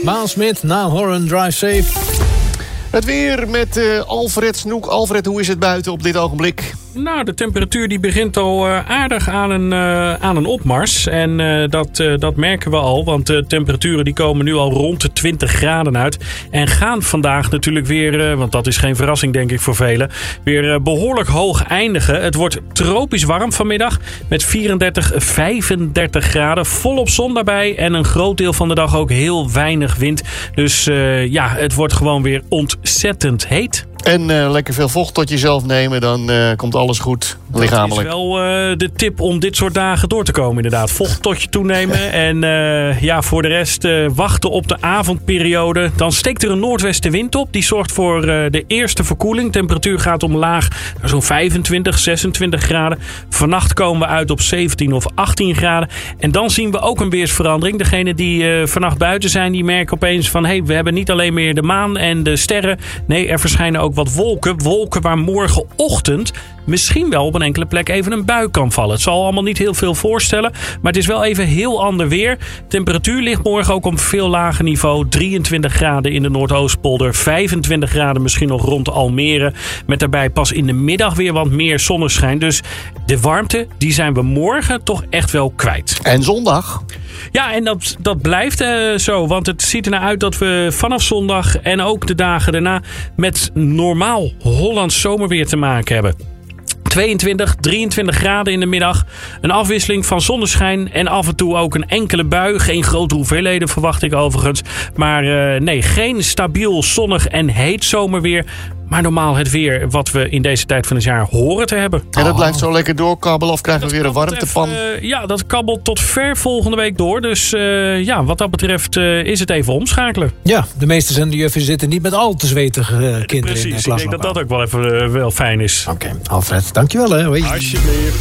Miles Smith na Horan Drive Safe. Het weer met Alfred Snoek. Alfred, hoe is het buiten op dit ogenblik? Nou, de temperatuur die begint al aardig aan een opmars. En dat merken we al. Want de temperaturen die komen nu al rond de 20 graden uit. En gaan vandaag natuurlijk weer, want dat is geen verrassing denk ik voor velen, weer behoorlijk hoog eindigen. Het wordt tropisch warm vanmiddag met 34, 35 graden. Volop zon daarbij en een groot deel van de dag ook heel weinig wind. Dus het wordt gewoon weer ontzettend heet. En lekker veel vocht tot jezelf nemen, dan komt alles goed lichamelijk. Dat is wel de tip om dit soort dagen door te komen inderdaad. Vocht tot je toenemen en voor de rest wachten op de avondperiode. Dan steekt er een noordwestenwind op. Die zorgt voor de eerste verkoeling. Temperatuur gaat omlaag naar zo'n 25, 26 graden. Vannacht komen we uit op 17 of 18 graden. En dan zien we ook een weersverandering. Degenen die vannacht buiten zijn, die merken opeens van we hebben niet alleen meer de maan en de sterren. Nee, er verschijnen ook wat wolken. Wolken waar morgenochtend misschien wel op een enkele plek even een bui kan vallen. Het zal allemaal niet heel veel voorstellen, maar het is wel even heel ander weer. Temperatuur ligt morgen ook op een veel lager niveau. 23 graden in de Noordoostpolder, 25 graden misschien nog rond Almere. Met daarbij pas in de middag weer wat meer zonneschijn. Dus de warmte, die zijn we morgen toch echt wel kwijt. En zondag? Ja, en dat blijft zo. Want het ziet ernaar uit dat we vanaf zondag en ook de dagen daarna met normaal Hollands zomerweer te maken hebben. 22, 23 graden in de middag. Een afwisseling van zonneschijn en af en toe ook een enkele bui. Geen grote hoeveelheden verwacht ik overigens. Maar geen stabiel, zonnig en heet zomerweer. Maar normaal het weer wat we in deze tijd van het jaar horen te hebben. En dat blijft zo lekker doorkabbelen of krijgen we weer een warmtepan? Dat kabbelt tot ver volgende week door. Dus wat dat betreft is het even omschakelen. Ja, de meeste zenderjuffen zitten niet met al te zwetige kinderen in de klas. Ik denk dat ook wel even wel fijn is. Oké, Alfred, dankjewel. Hè. Hoi. Alsjeblieft.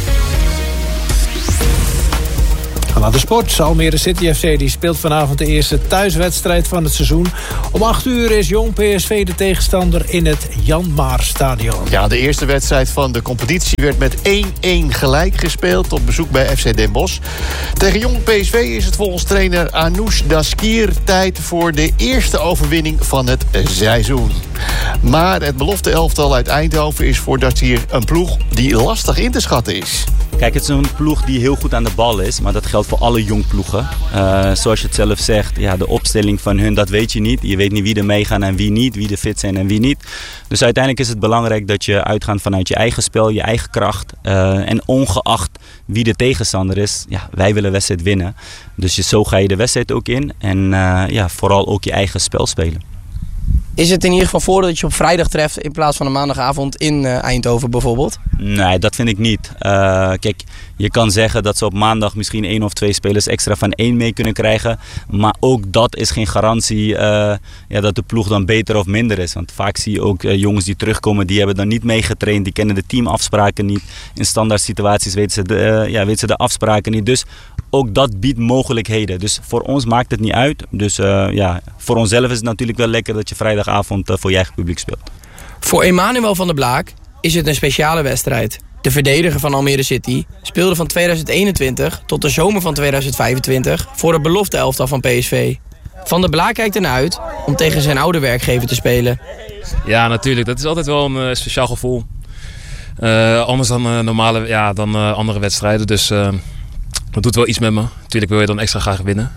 Naar de sport. Almere City FC die speelt vanavond de eerste thuiswedstrijd van het seizoen. Om 8 uur is Jong PSV de tegenstander in het Janmaar Stadion. Ja, de eerste wedstrijd van de competitie werd met 1-1 gelijk gespeeld op bezoek bij FC Den Bosch. Tegen Jong PSV is het volgens trainer Anoush Daskir tijd voor de eerste overwinning van het seizoen. Maar het belofte elftal uit Eindhoven is voor Daskir een ploeg die lastig in te schatten is. Kijk, het is een ploeg die heel goed aan de bal is, maar dat geldt voor alle jongploegen. Zoals je het zelf zegt, de opstelling van hun, dat weet je niet. Je weet niet wie er meegaan en wie niet, wie er fit zijn en wie niet. Dus uiteindelijk is het belangrijk dat je uitgaat vanuit je eigen spel, je eigen kracht. En ongeacht wie de tegenstander is, wij willen de wedstrijd winnen. Dus zo ga je de wedstrijd ook in en vooral ook je eigen spel spelen. Is het in ieder geval voordeel dat je op vrijdag treft in plaats van een maandagavond in Eindhoven bijvoorbeeld? Nee, dat vind ik niet. Kijk, je kan zeggen dat ze op maandag misschien 1 of 2 spelers extra van 1 mee kunnen krijgen. Maar ook dat is geen garantie dat de ploeg dan beter of minder is. Want vaak zie je ook jongens die terugkomen, die hebben dan niet meegetraind. Die kennen de teamafspraken niet. In standaard situaties weten ze de afspraken niet. Dus ook dat biedt mogelijkheden. Dus voor ons maakt het niet uit. Dus voor onszelf is het natuurlijk wel lekker dat je vrijdagavond voor je eigen publiek speelt. Voor Emmanuel van der Blaak is het een speciale wedstrijd. De verdediger van Almere City speelde van 2021 tot de zomer van 2025 voor het belofte elftal van PSV. Van der Blaak kijkt ernaar uit om tegen zijn oude werkgever te spelen. Ja, natuurlijk. Dat is altijd wel een speciaal gevoel. Anders dan andere wedstrijden. Dus dat doet wel iets met me. Natuurlijk wil je dan extra graag winnen.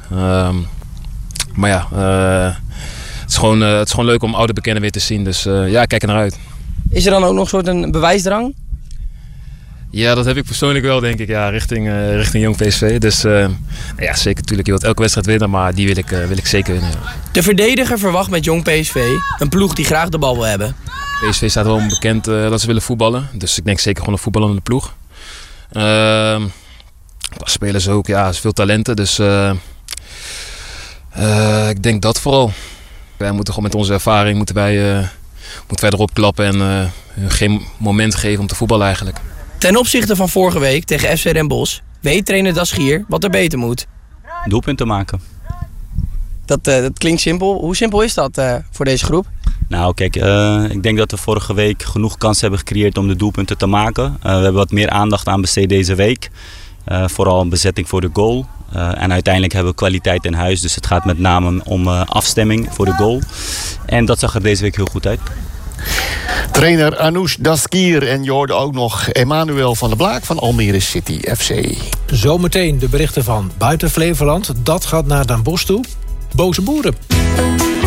Het is gewoon leuk om oude bekenden weer te zien. Dus ik kijk er naar uit. Is er dan ook nog een soort een bewijsdrang? Ja, dat heb ik persoonlijk wel, denk ik. Ja, richting Jong PSV. Dus zeker natuurlijk. Je wilt elke wedstrijd winnen, maar die wil ik zeker winnen. Ja. De verdediger verwacht met Jong PSV een ploeg die graag de bal wil hebben. PSV staat wel bekend dat ze willen voetballen. Dus ik denk zeker gewoon een voetballende ploeg. Spelers ook, veel talenten. Dus ik denk dat vooral. Wij moeten gewoon met onze ervaring moeten wij erop klappen en hun geen moment geven om te voetballen eigenlijk. Ten opzichte van vorige week tegen FC Den Bosch weet trainer Daskir wat er beter moet. Doelpunten maken. Dat klinkt simpel. Hoe simpel is dat voor deze groep? Nou kijk, ik denk dat we vorige week genoeg kansen hebben gecreëerd om de doelpunten te maken. We hebben wat meer aandacht aan besteed deze week. Vooral een bezetting voor de goal. En uiteindelijk hebben we kwaliteit in huis. Dus het gaat met name om afstemming voor de goal. En dat zag er deze week heel goed uit. Trainer Anoush Daskir en je hoorde ook nog Emmanuel van der Blaak van Almere City FC. Zometeen de berichten van buiten Flevoland. Dat gaat naar Den Bosch toe. Boze boeren.